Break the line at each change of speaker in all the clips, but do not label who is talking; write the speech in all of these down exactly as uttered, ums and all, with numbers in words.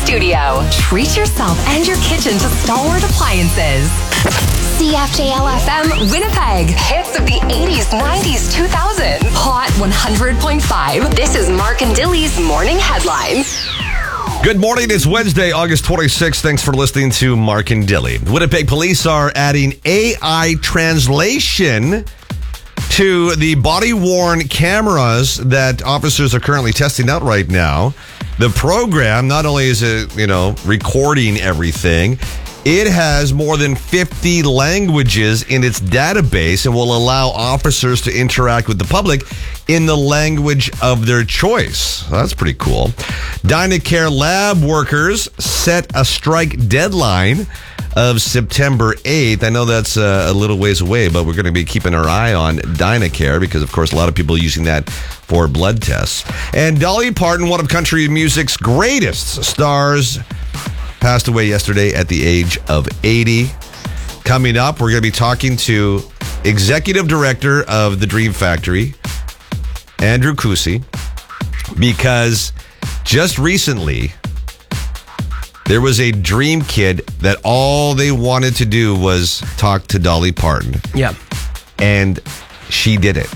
studio. Treat yourself and your kitchen to Stalwart Appliances. C F J L F M Winnipeg. Hits of the eighties, nineties, two thousands. Hot one hundred point five. This is Mark and Dilly's Morning Headlines.
Good morning. It's Wednesday, August twenty-sixth. Thanks for listening to Mark and Dilly. Winnipeg police are adding A I translation to the body-worn cameras that officers are currently testing out right now. The program, not only is it, you know, recording everything, it has more than fifty languages in its database and will allow officers to interact with the public in the language of their choice. That's pretty cool. Dynacare lab workers set a strike deadline of September eighth. I know that's uh, a little ways away, but we're going to be keeping our eye on Dynacare because, of course, a lot of people are using that for blood tests. And Dolly Parton, one of country music's greatest stars, passed away yesterday at the age of eighty. Coming up, we're going to be talking to Executive Director of the Dream Factory, Andrew Kusi, because just recently there was a dream kid that all they wanted to do was talk to Dolly Parton.
Yeah.
And she did it.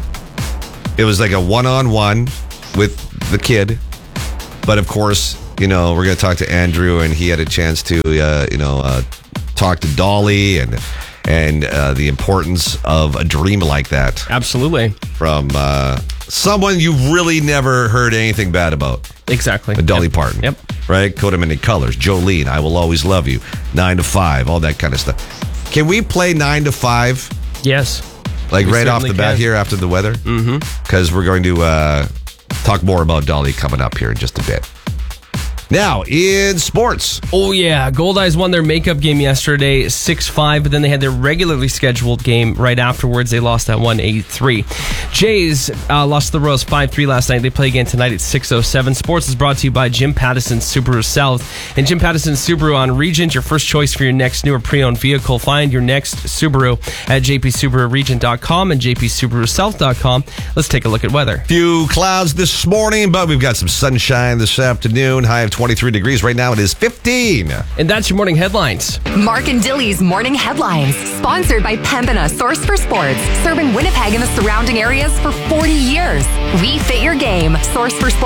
It was like a one-on-one with the kid. But of course, you know, we're going to talk to Andrew, and he had a chance to, uh, you know, uh, talk to Dolly and and uh, the importance of a dream like that.
Absolutely.
From uh, someone you've really never heard anything bad about.
Exactly.
Dolly
yep.
Parton.
Yep.
Right? Coat him in colors. Jolene, I Will Always Love You. Nine to five, all that kind of stuff. Can we play nine to five?
Yes.
Like
we
right off the
can.
bat here after the weather?
Mm-hmm.
Because we're going to uh, talk more about Dolly coming up here in just a bit. Now, in sports.
Oh, yeah. Gold Eyes won their makeup game yesterday, six five, but then they had their regularly scheduled game right afterwards. They lost that one, eight three. Jays uh, lost to the Royals five three last night. They play again tonight at six oh seven. Sports is brought to you by Jim Pattison Subaru South. And Jim Pattison Subaru on Regent, your first choice for your next new or pre-owned vehicle. Find your next Subaru at j p subaru regent dot com and j p subaru south dot com. Let's take a look at weather.
Few clouds this morning, but we've got some sunshine this afternoon. High of twenty-three degrees. Right now it is fifteen.
And that's your morning headlines.
Mark and Dilly's Morning Headlines. Sponsored by Pembina, source for sports. Serving Winnipeg and the surrounding areas for forty years. We fit your game. Source for sports.